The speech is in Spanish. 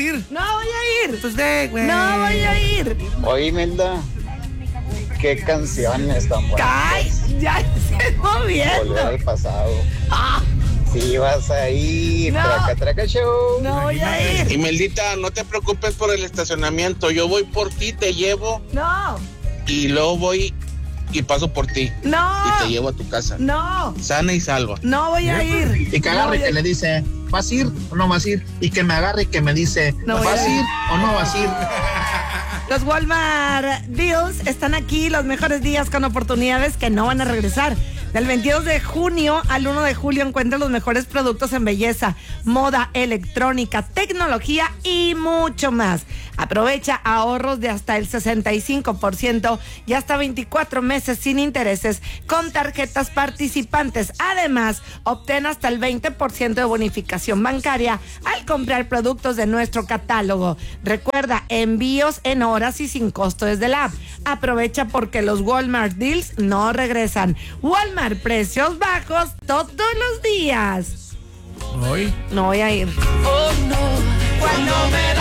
ir. No voy a ir. Pues ve, güey. No voy a ir. Oye, Imelda, qué canciones tan buenas. ¡Ay! Ya se Volver moviendo. al pasado. Ah, Sí, vas a ir. No. Traca, traca, show. no voy a ir. Imeldita, no te preocupes por el estacionamiento. Yo voy por ti, te llevo No, y luego voy y paso por ti. Y te no, llevo a tu casa. no, Sana y salva. no voy a ir. Y que No agarre voy a y que le dice, ¿vas a ir o no vas a ir? Y que me agarre y que me dice, No voy ¿vas a a ir. ir o no vas a ir? Los Walmart Deals están aquí, los mejores días con oportunidades que no van a regresar. Del 22 de junio al 1 de julio encuentra los mejores productos en belleza, moda, electrónica, tecnología y mucho más. Aprovecha ahorros de hasta el 65% y hasta 24 meses sin intereses con tarjetas participantes. Además, obtén hasta el 20% de bonificación bancaria al comprar productos de nuestro catálogo. Recuerda, envíos en horas y sin costo desde la app. Aprovecha porque los Walmart Deals no regresan. Walmart, precios bajos todos los días. Hoy. No voy a ir. Oh no, cuando me